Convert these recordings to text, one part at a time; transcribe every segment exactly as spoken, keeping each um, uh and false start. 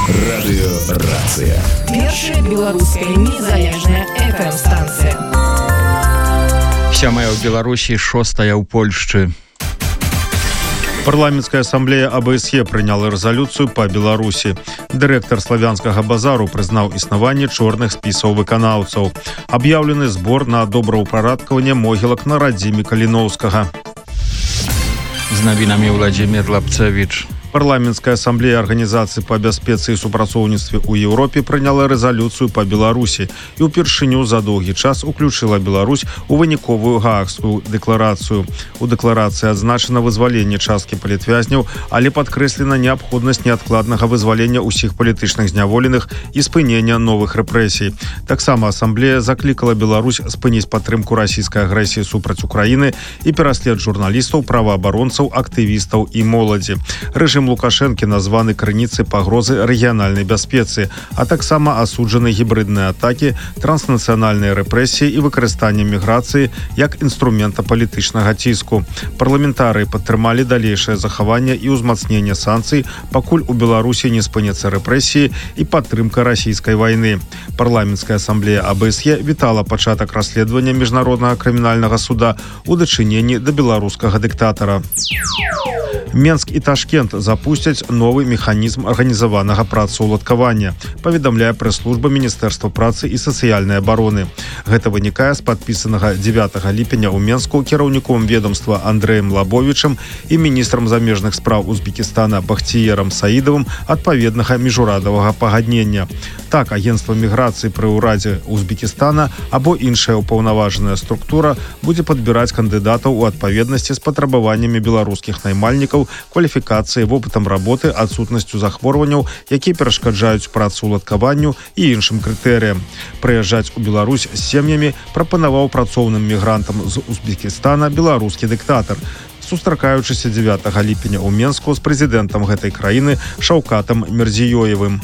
Радыёрацыя. Першая беларуская незалежная эф эм-станцыя. Сямая ў Беларусі, шостая ў Польшчы. Парламентская ассамблея а бэ эс е прыняла рэзалюцыю па Беларусі. Дырэктар славянскага базару прызнаў існаванне чорных спісаў выканаўцаў. Аб'яўлены збор на добраўпарадкаванне могілак на радзіме Каліноўскага. З навінамі Владзімір Лапцевіч. Парламентская ассамблея арганізацыі па бяспецы і супрацоўніцтве ў Еўропе прыняла рэзалюцыю па Беларусі і ўпершыню за доўгі час уключыла Беларусь у выніковую гаагскую дэкларацыю. У дэкларацыі адзначана вызваленне часткі палітвязняў, але падкрэслена неабходнасць неадкладнага вызвалення ўсіх палітычных зняволеных і спынення новых рэпрэсій. Таксама ассамблея заклікала Беларусь спыніць падтрымку расійскай агрэсіі супраць Украіны і пераслед журналістаў, праваабаронцаў, актывістаў і моладзі. Рэжым Лукашэнкі названы крыніцай пагрозы рэгіянальнай бяспецы, а таксама асуджаны гібрыдныя атакі, транснацыянальныя рэпрэсіі і выкарыстанне міграцыі як інструмента палітычнага ціску. Парламентарыі падтрымалі далейшае захаванне і ўзмацненне санкцый, пакуль у Беларусі не спыняцца рэпрэсіі і падтрымка расійскай вайны. Парламенская ассамблея а бэ эс е вітала пачатак расследавання міжнароднага крымінальнага суда ў дачыненні да беларускага дыктатара. Менск і Ташкент запусцяць новы механізм арганізаванага працаўладкавання, паведамляе прэс-служба Міністэрства працы і сацыяльнай абароны. Гэта вынікае з падпісанага дзевятага ліпеня ў Менску кіраўніком ведомства Андрэем Лабовічам і міністрам замежных спраў Узбекістана Бахціерам Саідавым адпаведнага міжурадавага пагаднення. Так, агенцтва міграцыі пры ўрадзе Узбекістана або іншая ўпаўнаважаная структура будзе падбіраць кандыдатаў у адпаведнасці з патрабаваннямі беларускіх наймальнікаў, кваліфікацыі, вопытам работы, адсутнасцю захворванняў, якія перашкаджаюць працаўладкаванню і іншым крытэрыям. Прыязджаць у Беларусь з сем'ямі прапанаваў працоўным мігрантам з Узбекістана беларускі дыктатар, сустракаючыся дзевятага ліпеня ў Менску з прэзідэнтам гэтай краіны Шаўкатам Мірзіёевым.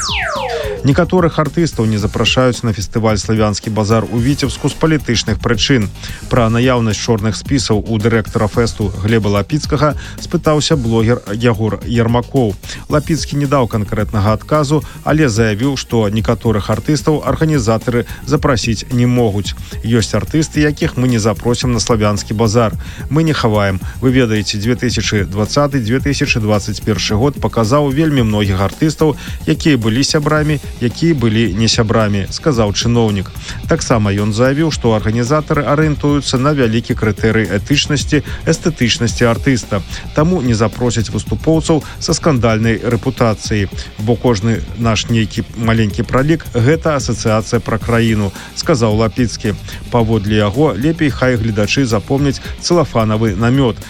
Некаторых артыстаў не запрашаюць на фестываль «Славянскі базар» у Віцебску з палітычных прычын. Пра наяўнасць чорных спісаў у дырэктара фэсту Глеба Лапіцкага спытаўся блогер Ягор Ярмакоў. Лапіцкі не даў канкрэтнага адказу, але заявіў, што некаторых артыстаў арганізатары запрасіць не могуць. Ёсць артысты, якіх мы не запросім на «Славянскі базар». Мы не хаваем. Вы ведаеце, две тысячы дваццаты - две тысячи двадцать першы год паказаў вельмі многіх артыстаў, якія былі сябрамі, якія былі не сябрамі, сказаў чыноўнік. Таксама ён заявіў, што арганізатары арыентуюцца на вялікі крытэрый этычнасці, эстэтычнасці артыста. Таму не запросяць выступоўцаў са скандальнай рэпутацыяй, бо кожны наш нейкі маленькі пралік – гэта асацыяцыя пра краіну, сказаў Лапіцкі. Паводле яго, лепей хай гледачы запомняць цэлафанавы намёт,